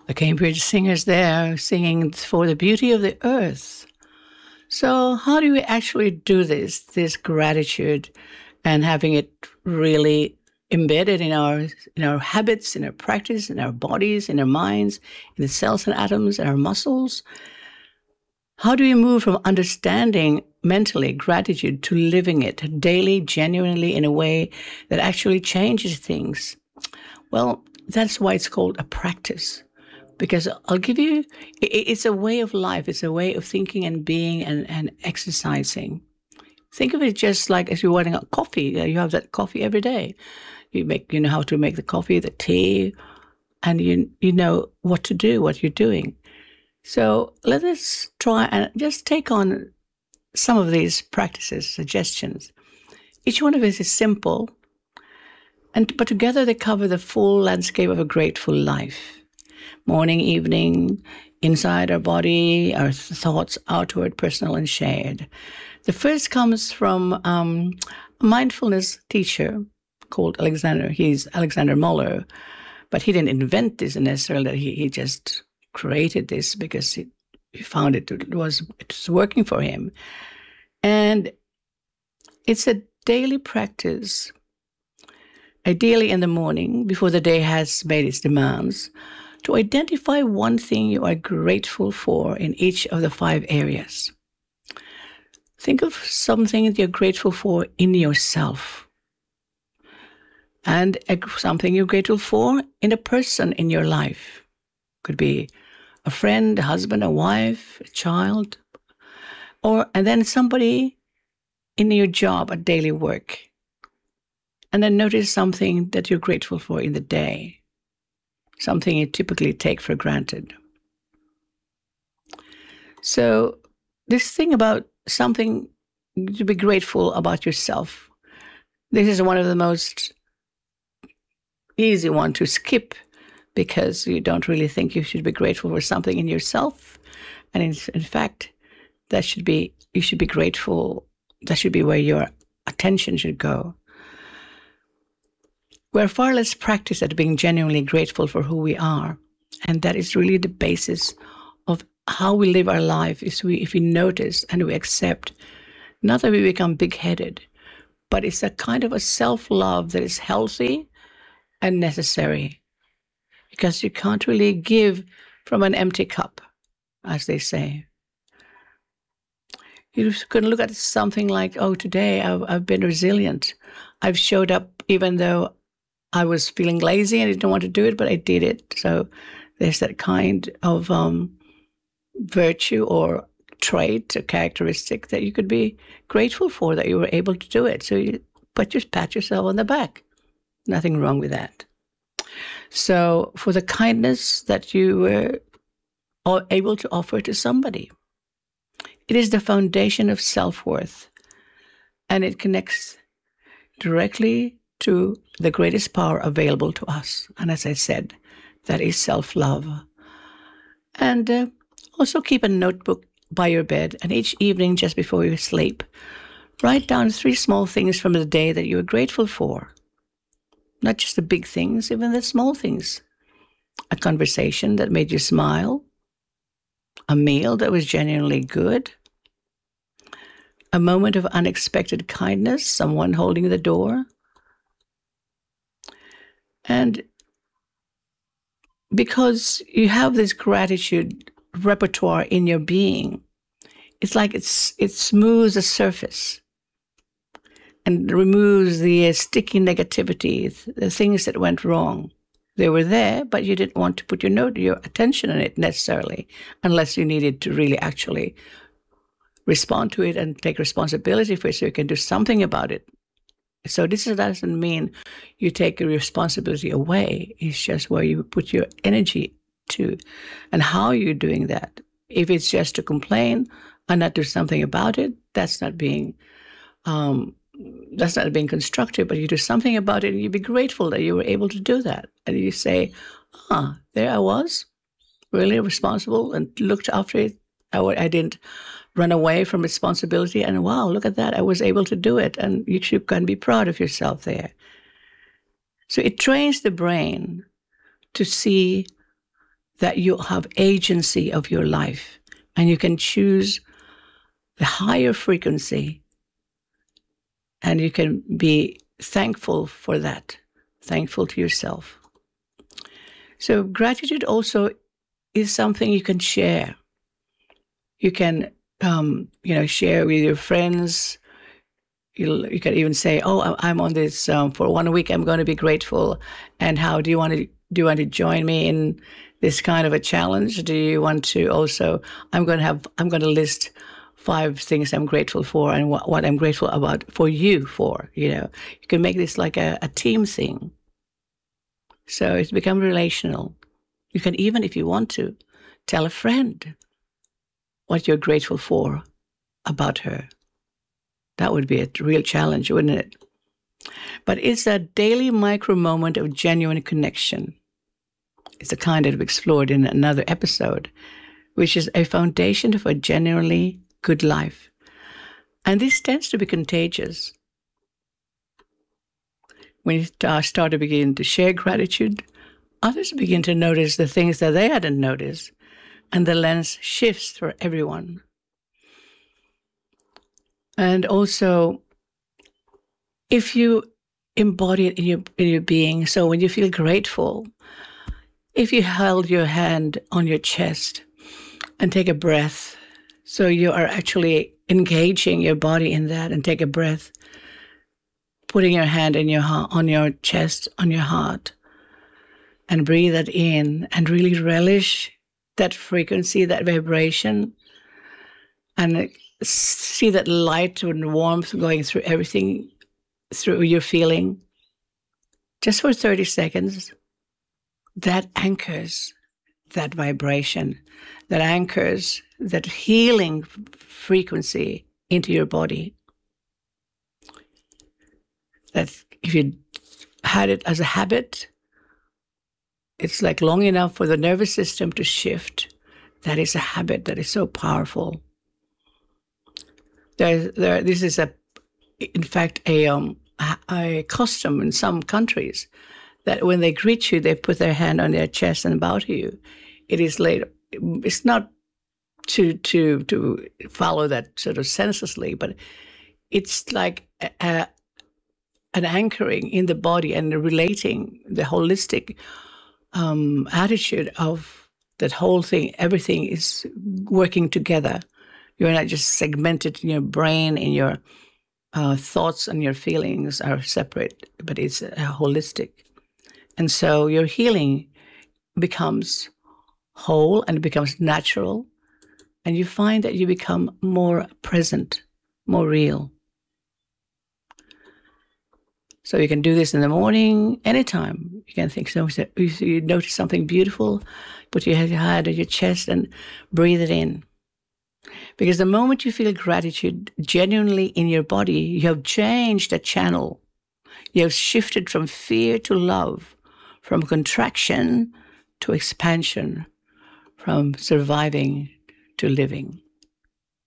The Cambridge singers there singing for the beauty of the earth. So, how do we actually do this gratitude, and having it really embedded in our habits, in our practice, in our bodies, in our minds, in the cells and atoms, in our muscles? How do we move from understanding mentally gratitude to living it daily, genuinely, in a way that actually changes things? Well, that's why it's called a practice. Because I'll give you, it's a way of life, it's a way of thinking and being and exercising. Think of it just like as you're wanting a coffee. You have that coffee every day. You know how to make the coffee, the tea, and you know what to do, what you're doing. So let us try and just take on some of these practices, suggestions. Each one of us is simple, but together they cover the full landscape of a grateful life. Morning, evening, inside our body, our thoughts, outward, personal, and shared. The first comes from a mindfulness teacher called Alexander. He's Alexander Muller, but he didn't invent this necessarily. He just created this because he found it was working for him. And it's a daily practice, ideally in the morning before the day has made its demands, to identify one thing you are grateful for in each of the 5 areas. Think of something that you're grateful for in yourself, and something you're grateful for in a person in your life. Could be a friend, a husband, a wife, a child, and then somebody in your job at daily work. And then notice something that you're grateful for in the day, something you typically take for granted. So this thing about something to be grateful about yourself, this is one of the most easy one to skip, because you don't really think you should be grateful for something in yourself. And in fact, you should be grateful. That should be where your attention should go. We're far less practiced at being genuinely grateful for who we are. And that is really the basis of how we live our life, if we notice and we accept, not that we become big-headed, but it's a kind of a self-love that is healthy and necessary. Because you can't really give from an empty cup, as they say. You can look at something like, oh, today I've been resilient. I've showed up even though I was feeling lazy and I didn't want to do it, but I did it. So there's that kind of virtue or trait or characteristic that you could be grateful for, that you were able to do it. So you just pat yourself on the back. Nothing wrong with that. So for the kindness that you were able to offer to somebody, it is the foundation of self-worth, and it connects directly to the greatest power available to us. And as I said, that is self-love. And also keep a notebook by your bed, and each evening just before you sleep, write down 3 small things from the day that you are grateful for. Not just the big things, even the small things. A conversation that made you smile, a meal that was genuinely good, a moment of unexpected kindness, someone holding the door. And because you have this gratitude repertoire in your being, it's like it smooths the surface and removes the sticky negativity, the things that went wrong. They were there, but you didn't want to put your attention on it necessarily, unless you needed to really actually respond to it and take responsibility for it so you can do something about it. So this doesn't mean you take your responsibility away. It's just where you put your energy to and how you're doing that. If it's just to complain and not do something about it, that's not being constructive, but you do something about it and you be grateful that you were able to do that. And you say, there I was, really responsible and looked after it. I didn't run away from responsibility, and wow, look at that, I was able to do it. And you can be proud of yourself there. So it trains the brain to see that you have agency of your life and you can choose the higher frequency, and you can be thankful for that, thankful to yourself. So gratitude also is something you can share. You can, share with your friends. You can even say, "Oh, I'm on this for 1 week. I'm going to be grateful. And how do you want to join me in this kind of a challenge? Do you want to also? I'm going to list 5 things I'm grateful for and what I'm grateful about for you for. You can make this like a team thing. So it's become relational. You can even, if you want to, tell a friend what you're grateful for about her. That would be a real challenge, wouldn't it? But it's a daily micro moment of genuine connection. It's a kind that we've explored in another episode, which is a foundation for a genuinely good life. And this tends to be contagious. When you start to begin to share gratitude, others begin to notice the things that they hadn't noticed, and the lens shifts for everyone. And also, if you embody it in your being, so when you feel grateful, if you held your hand on your chest and take a breath, so you are actually engaging your body in that, and take a breath, putting your hand on your chest, on your heart, and breathe that in and really relish that frequency, that vibration, and see that light and warmth going through everything, through your feeling, just for 30 seconds. That anchors that vibration, that anchors that healing frequency into your body. That if you had it as a habit, it's like long enough for the nervous system to shift. That is a habit that is so powerful. This is in fact, a custom in some countries that when they greet you, they put their hand on their chest and bow to you. It is later. It's not to follow that sort of senselessly, but it's like an anchoring in the body and relating the holistic attitude of that whole thing. Everything is working together. You're not just segmented in your brain, in your thoughts and your feelings are separate, but it's holistic. And so your healing becomes whole and it becomes natural. And you find that you become more present, more real. So you can do this in the morning, anytime. You can think, so you notice something beautiful, put your hand on your chest and breathe it in. Because the moment you feel gratitude genuinely in your body, you have changed a channel. You have shifted from fear to love, from contraction to expansion, from surviving to living.